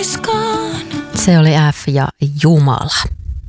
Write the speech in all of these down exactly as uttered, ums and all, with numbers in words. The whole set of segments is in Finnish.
niskaan. Se oli F ja Jumala.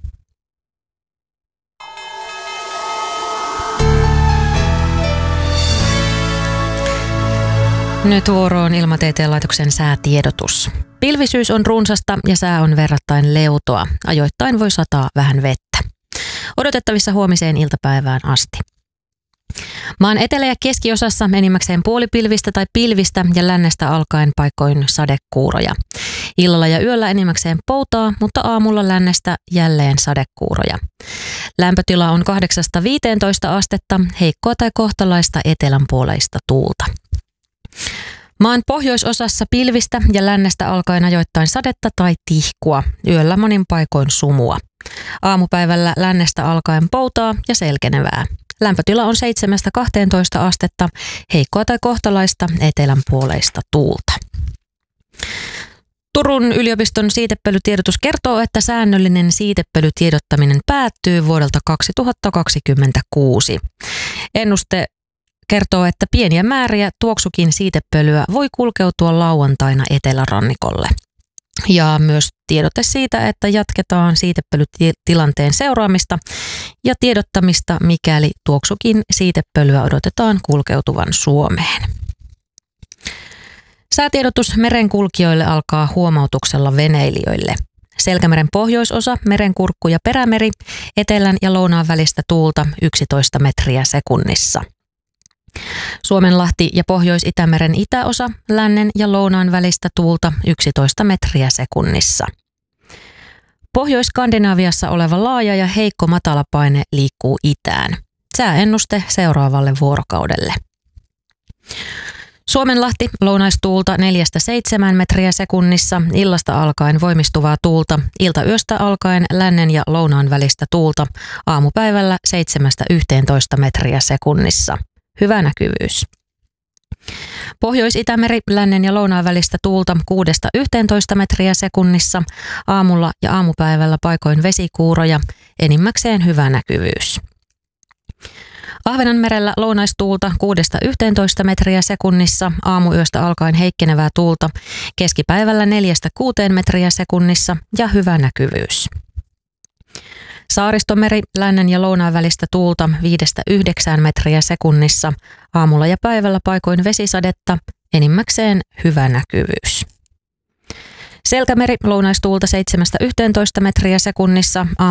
Nyt vuoroon Ilmatieteen laitoksen säätiedotus. Pilvisyys on runsasta ja sää on verrattain leutoa. Ajoittain voi sataa vähän vettä. Odotettavissa huomiseen iltapäivään asti. Maan etelä- ja keskiosassa enimmäkseen puolipilvistä tai pilvistä ja lännestä alkaen paikoin sadekuuroja. Illalla ja yöllä enimmäkseen poutaa, mutta aamulla lännestä jälleen sadekuuroja. Lämpötila on kahdeksasta viiteentoista astetta, heikkoa tai kohtalaista etelänpuoleista tuulta. Maan pohjoisosassa pilvistä ja lännestä alkaen ajoittain sadetta tai tihkua, yöllä monin paikoin sumua. Aamupäivällä lännestä alkaen poutaa ja selkenevää. Lämpötila on seitsemästä kahteentoista astetta, heikkoa tai kohtalaista etelänpuoleista tuulta. Turun yliopiston siitepölytiedotus kertoo, että säännöllinen siitepölytiedottaminen päättyy vuodelta kaksituhattakaksikymmentäkuusi. Ennuste kertoo, että pieniä määriä tuoksukin siitepölyä voi kulkeutua lauantaina etelärannikolle. Ja myös tiedote siitä, että jatketaan siitepölytilanteen seuraamista ja tiedottamista, mikäli tuoksukin siitepölyä odotetaan kulkeutuvan Suomeen. Säätiedotus merenkulkijoille alkaa huomautuksella veneilijöille. Selkämeren pohjoisosa, merenkurkku ja perämeri, etelän ja lounaan välistä tuulta yksitoista metriä sekunnissa. Suomenlahti ja Pohjois-Itämeren itäosa, lännen ja lounaan välistä tuulta yksitoista metriä sekunnissa. Pohjois-Skandinaviassa oleva laaja ja heikko matalapaine liikkuu itään. Sääennuste seuraavalle vuorokaudelle. Suomenlahti, lounaistuulta neljästä seitsemään metriä sekunnissa, illasta alkaen voimistuvaa tuulta, iltayöstä alkaen lännen ja lounaan välistä tuulta, aamupäivällä seitsemästä yhteentoista metriä sekunnissa. Hyvä näkyvyys. Pohjois-Itämeri, lännen ja lounaan välistä tuulta kuudesta yhteentoista metriä sekunnissa, aamulla ja aamupäivällä paikoin vesikuuroja, enimmäkseen hyvä näkyvyys. Ahvenanmerellä lounaistuulta kuudesta yhteentoista metriä sekunnissa, aamuyöstä alkaen heikkenevää tuulta, keskipäivällä neljästä kuuteen metriä sekunnissa ja hyvä näkyvyys. Saaristomeri, lännen ja lounaan välistä tuulta viidestä yhdeksään metriä sekunnissa, aamulla ja päivällä paikoin vesisadetta, enimmäkseen hyvä näkyvyys. Selkämeri, lounaistuulta seitsemästä yhteentoista metriä sekunnissa,